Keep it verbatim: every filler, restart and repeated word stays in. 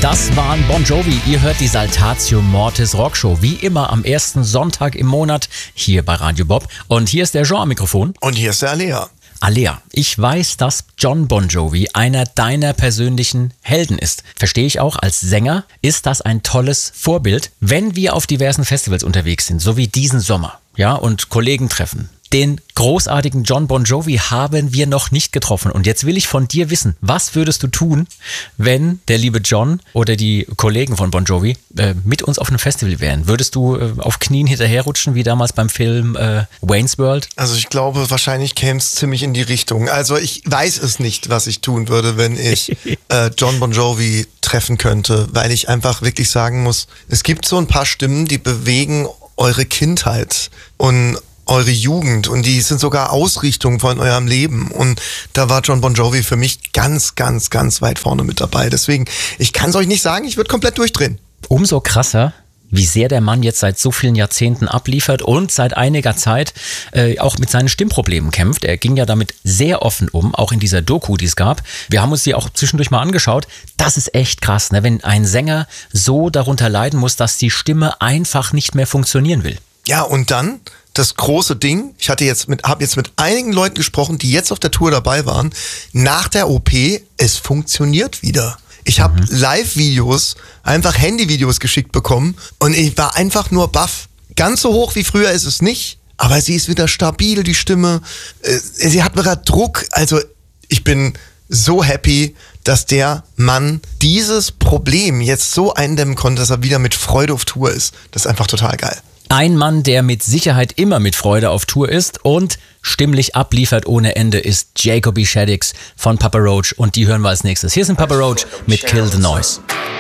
Das waren Bon Jovi. Ihr hört die Saltatio Mortis Rockshow. Wie immer am ersten Sonntag im Monat hier bei Radio Bob. Und hier ist der Jean am Mikrofon. Und hier ist der Alea. Alea, ich weiß, dass Jon Bon Jovi einer deiner persönlichen Helden ist. Verstehe ich auch, als Sänger ist das ein tolles Vorbild, wenn wir auf diversen Festivals unterwegs sind, so wie diesen Sommer, ja, und Kollegen treffen. Den großartigen Jon Bon Jovi haben wir noch nicht getroffen. Und jetzt will ich von dir wissen, was würdest du tun, wenn der liebe Jon oder die Kollegen von Bon Jovi äh, mit uns auf einem Festival wären? Würdest du äh, auf Knien hinterherrutschen, wie damals beim Film äh, Wayne's World? Also ich glaube, wahrscheinlich käme es ziemlich in die Richtung. Also ich weiß es nicht, was ich tun würde, wenn ich äh, Jon Bon Jovi treffen könnte, weil ich einfach wirklich sagen muss, es gibt so ein paar Stimmen, die bewegen eure Kindheit und eure Jugend und die sind sogar Ausrichtung von eurem Leben und da war Jon Bon Jovi für mich ganz, ganz, ganz weit vorne mit dabei. Deswegen, ich kann es euch nicht sagen, ich würde komplett durchdrehen. Umso krasser, wie sehr der Mann jetzt seit so vielen Jahrzehnten abliefert und seit einiger Zeit äh, auch mit seinen Stimmproblemen kämpft. Er ging ja damit sehr offen um, auch in dieser Doku, die es gab. Wir haben uns die auch zwischendurch mal angeschaut. Das ist echt krass, ne? Wenn ein Sänger so darunter leiden muss, dass die Stimme einfach nicht mehr funktionieren will. Ja, und dann das große Ding, ich hatte jetzt mit, habe jetzt mit einigen Leuten gesprochen, die jetzt auf der Tour dabei waren, nach der O P, es funktioniert wieder. Ich habe mhm. Live-Videos, einfach Handyvideos geschickt bekommen und ich war einfach nur baff. Ganz so hoch wie früher ist es nicht, aber sie ist wieder stabil, die Stimme. Sie hat wieder Druck, also ich bin so happy, dass der Mann dieses Problem jetzt so eindämmen konnte, dass er wieder mit Freude auf Tour ist. Das ist einfach total geil. Ein Mann, der mit Sicherheit immer mit Freude auf Tour ist und stimmlich abliefert ohne Ende, ist Jacoby Shaddix von Papa Roach und die hören wir als nächstes. Hier sind Papa Roach mit Kill the Noise.